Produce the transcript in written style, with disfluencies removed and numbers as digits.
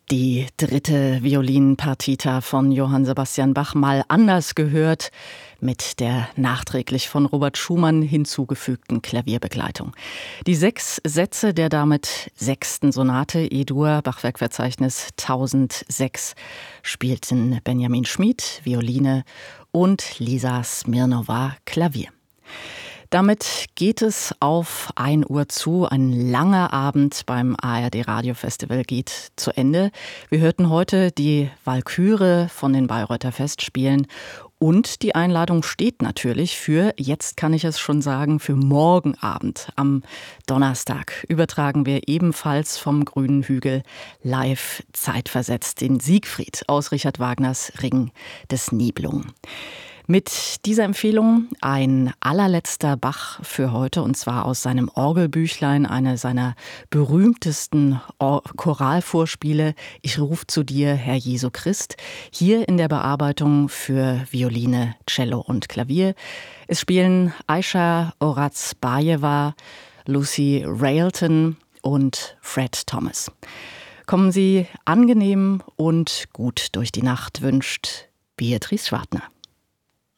Die dritte Violinpartita von Johann Sebastian Bach mal anders gehört, mit der nachträglich von Robert Schumann hinzugefügten Klavierbegleitung. Die 6 Sätze der damit 6. Sonate E-Dur, Bachwerkverzeichnis 1006, spielten Benjamin Schmid, Violine, und Lisa Smirnova, Klavier. Damit geht es auf 1 Uhr zu. Ein langer Abend beim ARD Radiofestival geht zu Ende. Wir hörten heute die Walküre von den Bayreuther Festspielen. Und die Einladung steht natürlich für, jetzt kann ich es schon sagen, für morgen Abend. Am Donnerstag übertragen wir ebenfalls vom Grünen Hügel live zeitversetzt den Siegfried aus Richard Wagners Ring des Nibelungen. Mit dieser Empfehlung ein allerletzter Bach für heute, und zwar aus seinem Orgelbüchlein, eine seiner berühmtesten Choralvorspiele, Ich ruf zu dir, Herr Jesu Christ, hier in der Bearbeitung für Violine, Cello und Klavier. Es spielen Aisha Orazbajewa, Lucy Railton und Fred Thomas. Kommen Sie angenehm und gut durch die Nacht, wünscht Beatrice Schwartner.